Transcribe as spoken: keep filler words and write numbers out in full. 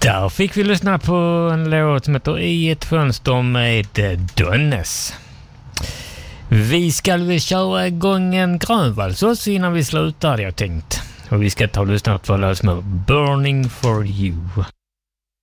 Där fick vi lyssna på en låt som heter I ett fönster med Dönnes. Vi ska väl köra igång en grönvals också innan vi slutar, jag tänkt. Och vi ska ta och lyssna på en låt som heter Burning for You.